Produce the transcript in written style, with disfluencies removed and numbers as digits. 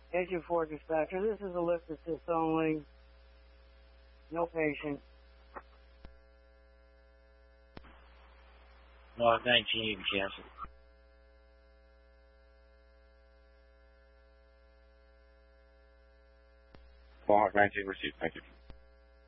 Agent 4 dispatcher, this is a lift assist only. No patient. Log 19, you can cancel. Log 19 received, thank you.